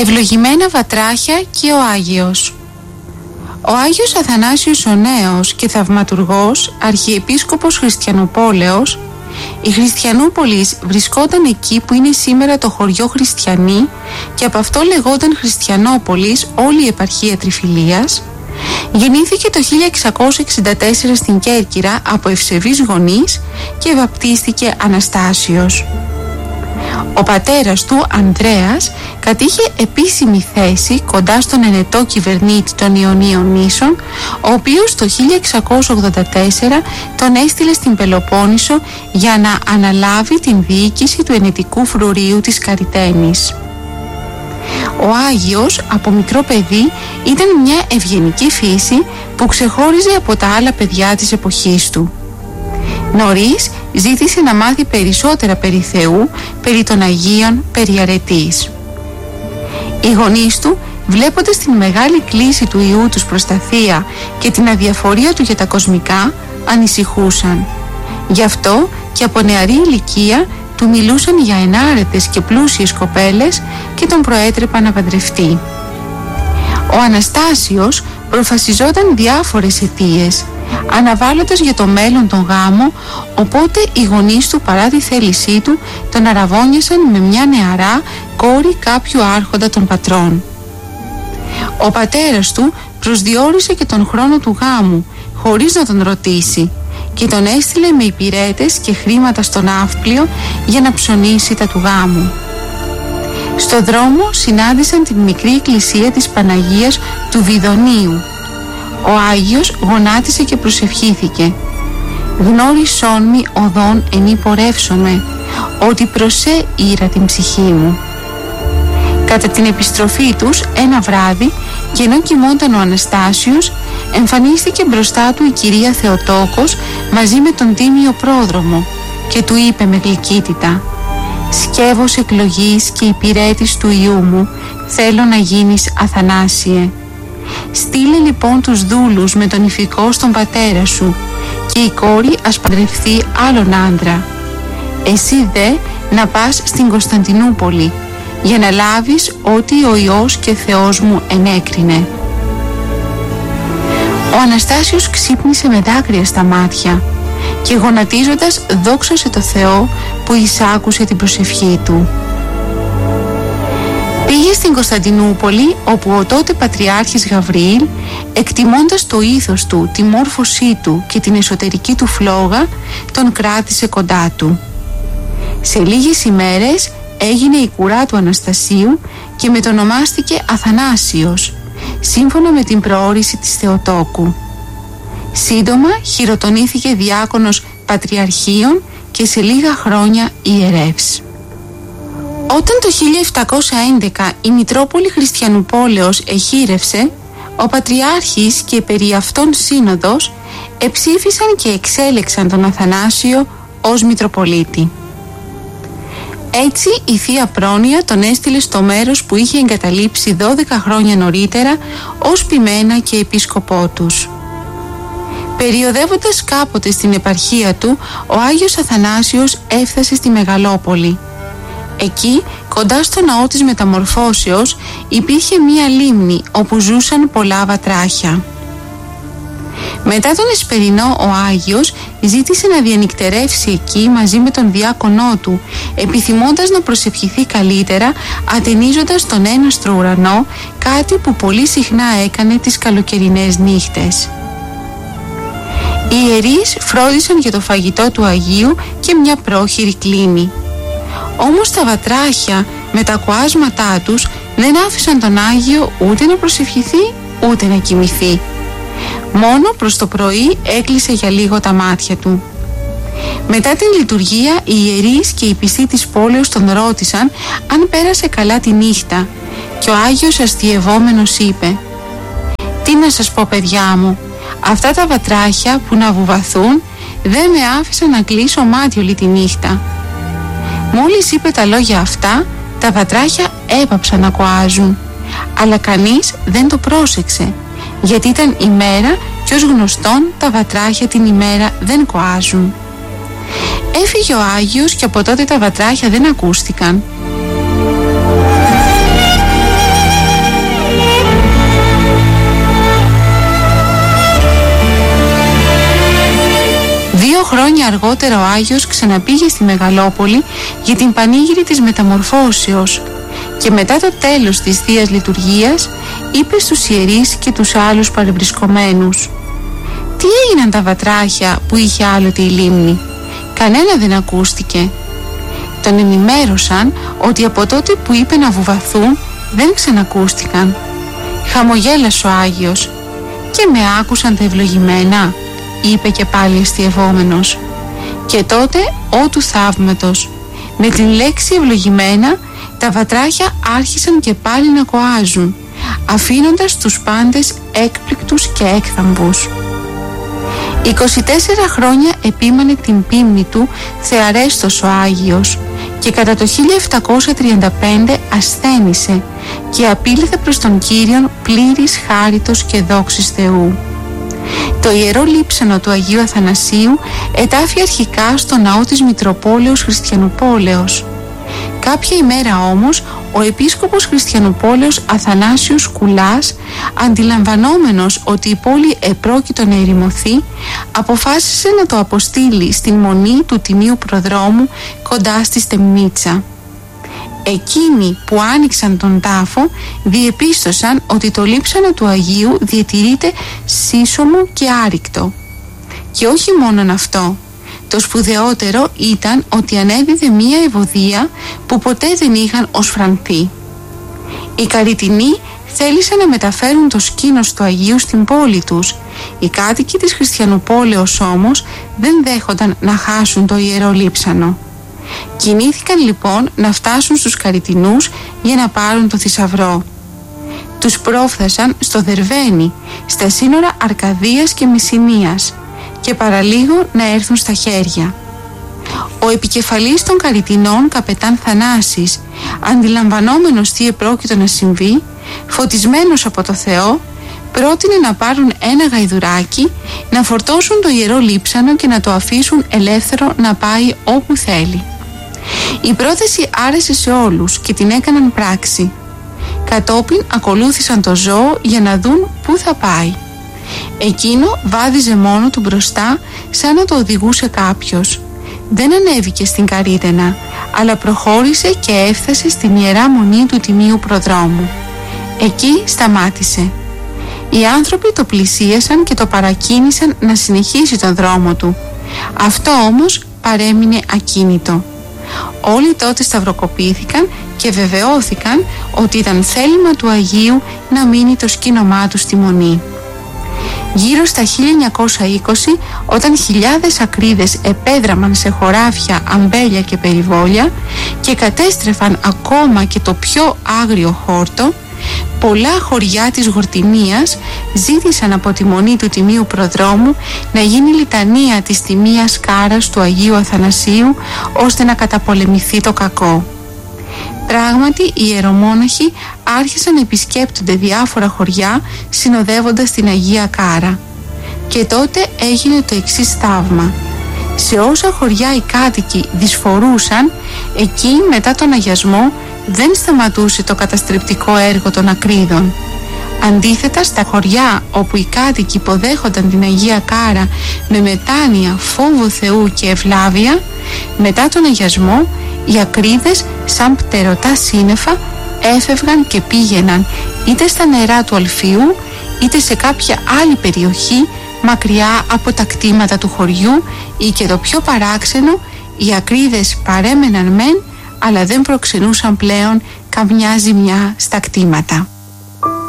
Ευλογημένα βατράχια και ο Άγιος. Ο Άγιος Αθανάσιος ο Νέος και θαυματουργός, αρχιεπίσκοπος Χριστιανοπόλεως, η Χριστιανούπολης βρισκόταν εκεί που είναι σήμερα το χωριό Χριστιανή και από αυτό λεγόταν Χριστιανόπολης όλη η επαρχία Τριφυλίας. Γεννήθηκε το 1664 στην Κέρκυρα από ευσεβείς γονείς και βαπτίστηκε Αναστάσιος. Ο πατέρας του, Ανδρέας, κατήχε επίσημη θέση κοντά στον ενετό κυβερνήτη των Ιωνίων νήσων, ο οποίος το 1684 τον έστειλε στην Πελοπόννησο για να αναλάβει την διοίκηση του ενετικού φρουρίου της Καριταίνης. Ο Άγιος από μικρό παιδί ήταν μια ευγενική φύση που ξεχώριζε από τα άλλα παιδιά της εποχής του. Νωρίς ζήτησε να μάθει περισσότερα περί Θεού, περί των Αγίων, περί αρετής. Οι γονείς του, βλέποντας την μεγάλη κλίση του Υιού τους προς τα Θεία και την αδιαφορία του για τα κοσμικά, ανησυχούσαν. Γι' αυτό και από νεαρή ηλικία του μιλούσαν για ενάρετες και πλούσιες κοπέλες και τον προέτρεπαν να παντρευτεί. Ο Αναστάσιος προφασιζόταν διάφορες αιτίες, αναβάλλοντας για το μέλλον τον γάμο, οπότε οι γονείς του παρά τη θέλησή του τον αραβώνιασαν με μια νεαρά κόρη κάποιου άρχοντα των πατρών. Ο πατέρας του προσδιορίσε και τον χρόνο του γάμου χωρίς να τον ρωτήσει και τον έστειλε με υπηρέτες και χρήματα στο ναύπλιο για να ψωνίσει τα του γάμου. Στο δρόμο συνάντησαν την μικρή εκκλησία της Παναγίας του Βιδονίου. Ο Άγιος γονάτισε και προσευχήθηκε. «Γνώρισόν μη οδόν ενή πορεύσομαι, ότι προσέ ήρα την ψυχή μου». Κατά την επιστροφή τους ένα βράδυ, και ενώ κοιμόταν ο Αναστάσιος, εμφανίστηκε μπροστά του η κυρία Θεοτόκος μαζί με τον τίμιο πρόδρομο και του είπε με γλυκύτητα: «Σκεύος εκλογής και υπηρέτης του Υιού μου, θέλω να γίνεις Αθανάσιε. Στείλε λοιπόν τους δούλους με τον ηφικό στον πατέρα σου και η κόρη ας παντρευτεί άλλον άντρα. Εσύ δε να πας στην Κωνσταντινούπολη για να λάβεις ό,τι ο Υιός και Θεός μου ενέκρινε». Ο Αναστάσιος ξύπνησε με δάκρυα στα μάτια και γονατίζοντας δόξασε το Θεό που εισάκουσε την προσευχή του. Πήγε στην Κωνσταντινούπολη, όπου ο τότε Πατριάρχης Γαβριήλ, εκτιμώντας το ήθος του, τη μόρφωσή του και την εσωτερική του φλόγα, τον κράτησε κοντά του. Σε λίγες ημέρες έγινε η κουρά του Αναστασίου και μετονομάστηκε Αθανάσιος, σύμφωνα με την προώρηση της Θεοτόκου. Σύντομα χειροτονήθηκε διάκονος πατριαρχείων και σε λίγα χρόνια ιερεύς. Όταν το 1711 η Μητρόπολη Χριστιανουπόλεως εχείρευσε, ο Πατριάρχης και περί αυτών σύνοδος εψήφισαν και εξέλεξαν τον Αθανάσιο ως Μητροπολίτη. Έτσι η Θεία Πρόνοια τον έστειλε στο μέρος που είχε εγκαταλείψει 12 χρόνια νωρίτερα ως ποιμένα και επίσκοπό τους. Περιοδεύοντας κάποτε στην επαρχία του, ο Άγιος Αθανάσιος έφτασε στη Μεγαλόπολη. Εκεί, κοντά στο ναό της Μεταμορφώσεως, υπήρχε μία λίμνη όπου ζούσαν πολλά βατράχια. Μετά τον Εσπερινό, ο Άγιος ζήτησε να διανυκτερεύσει εκεί μαζί με τον διάκονό του, επιθυμώντας να προσευχηθεί καλύτερα, ατενίζοντας τον έναστρο ουρανό, κάτι που πολύ συχνά έκανε τις καλοκαιρινές νύχτες. Οι ιερείς φρόντισαν για το φαγητό του Αγίου και μια πρόχειρη κλίνη. Όμως τα βατράχια με τα κοάσματά τους δεν άφησαν τον Άγιο ούτε να προσευχηθεί ούτε να κοιμηθεί. Μόνο προς το πρωί έκλεισε για λίγο τα μάτια του. Μετά την λειτουργία, οι ιερείς και οι πιστοί της πόλεως τον ρώτησαν αν πέρασε καλά τη νύχτα και ο Άγιος αστιευόμενος είπε: «Τι να σας πω, παιδιά μου, αυτά τα βατράχια που να βουβαθούν δεν με άφησαν να κλείσω μάτι όλη τη νύχτα». Μόλις είπε τα λόγια αυτά, τα βατράχια έπαψαν να κοάζουν, αλλά κανείς δεν το πρόσεξε, γιατί ήταν ημέρα και ως γνωστόν τα βατράχια την ημέρα δεν κοάζουν. Έφυγε ο Άγιος και από τότε τα βατράχια δεν ακούστηκαν. χρόνια αργότερα ο Άγιος ξαναπήγε στη Μεγαλόπολη για την πανήγυρη της Μεταμορφώσεως και μετά το τέλος της Θείας Λειτουργίας είπε στους ιερείς και τους άλλους παρευρισκομένους: «Τι έγιναν τα βατράχια που είχε άλλοτε η λίμνη?» Κανένα δεν ακούστηκε. Τον ενημέρωσαν ότι από τότε που είπε να βουβαθούν δεν ξανακούστηκαν. Χαμογέλασε ο Άγιος. «Και με άκουσαν τα ευλογημένα?» είπε και πάλι αστειευόμενος. Και τότε ό του θαύματος, με την λέξη ευλογημένα, τα βατράχια άρχισαν και πάλι να κοάζουν, αφήνοντας τους πάντες έκπληκτους και έκθαμπους. 24 χρόνια επίμανε την πίμνη του θεαρέστος ο Άγιος και κατά το 1735 ασθένησε και απήλθε προς τον Κύριον πλήρης χάριτος και δόξης Θεού. Το ιερό λείψανο του Αγίου Αθανασίου ετάφη αρχικά στο ναό της Μητροπόλεως Χριστιανουπόλεως. Κάποια ημέρα όμως ο επίσκοπος Χριστιανουπόλεως Αθανάσιος Κουλάς, αντιλαμβανόμενος ότι η πόλη επρόκειτο να ερημωθεί, αποφάσισε να το αποστείλει στην μονή του Τιμίου Προδρόμου κοντά στη Στεμνίτσα. Εκείνοι που άνοιξαν τον τάφο διεπίστωσαν ότι το λείψανο του Αγίου διατηρείται σύσσωμο και άρρηκτο. Και όχι μόνον αυτό. Το σπουδαιότερο ήταν ότι ανέδιδε μία ευωδία που ποτέ δεν είχαν οσφρανθεί. Οι Καριτινοί θέλησαν να μεταφέρουν το σκήνος του Αγίου στην πόλη τους. Οι κάτοικοι της Χριστιανουπόλεως όμως δεν δέχονταν να χάσουν το ιερό λείψανο. Κινήθηκαν λοιπόν να φτάσουν στους Καριτινούς για να πάρουν το θησαυρό. Τους πρόφθασαν στο Δερβαίνι, στα σύνορα Αρκαδίας και Μυσσηνίας, και παραλίγο να έρθουν στα χέρια. Ο επικεφαλής των Καριτινών, καπετάν Θανάσης, αντιλαμβανόμενος τι επρόκειτο να συμβεί, φωτισμένος από το Θεό, πρότεινε να πάρουν ένα γαϊδουράκι, να φορτώσουν το ιερό λείψανο και να το αφήσουν ελεύθερο να πάει όπου θέλει. Η πρόθεση άρεσε σε όλους και την έκαναν πράξη. Κατόπιν ακολούθησαν το ζώο για να δουν πού θα πάει. Εκείνο βάδιζε μόνο του μπροστά σαν να το οδηγούσε κάποιος. Δεν ανέβηκε στην Καρίταινα, αλλά προχώρησε και έφτασε στην Ιερά Μονή του Τιμίου Προδρόμου. Εκεί σταμάτησε. Οι άνθρωποι το πλησίασαν και το παρακίνησαν να συνεχίσει τον δρόμο του. Αυτό όμως παρέμεινε ακίνητο. Όλοι τότε σταυροκοπήθηκαν και βεβαιώθηκαν ότι ήταν θέλημα του Αγίου να μείνει το σκήνομά του στη Μονή. Γύρω στα 1920, όταν χιλιάδες ακρίδες επέδραμαν σε χωράφια, αμπέλια και περιβόλια και κατέστρεφαν ακόμα και το πιο άγριο χόρτο, πολλά χωριά της Γορτινίας ζήτησαν από τη Μονή του Τιμίου Προδρόμου να γίνει λιτανία της τιμίας κάρας του Αγίου Αθανασίου, ώστε να καταπολεμηθεί το κακό. Πράγματι, οι ιερομόναχοι άρχισαν να επισκέπτονται διάφορα χωριά συνοδεύοντας την Αγία Κάρα. Και τότε έγινε το εξής θαύμα. Σε όσα χωριά οι κάτοικοι δυσφορούσαν, εκεί μετά τον αγιασμό δεν σταματούσε το καταστρεπτικό έργο των ακρίδων. Αντίθετα, στα χωριά όπου οι κάτοικοι υποδέχονταν την Αγία Κάρα με μετάνοια, φόβο Θεού και ευλάβεια, μετά τον αγιασμό οι ακρίδες σαν πτερωτά σύννεφα έφευγαν και πήγαιναν είτε στα νερά του Αλφίου είτε σε κάποια άλλη περιοχή μακριά από τα κτήματα του χωριού, ή και το πιο παράξενο, οι ακρίδες παρέμεναν μεν αλλά δεν προξενούσαν πλέον καμιά ζημιά στα κτήματα.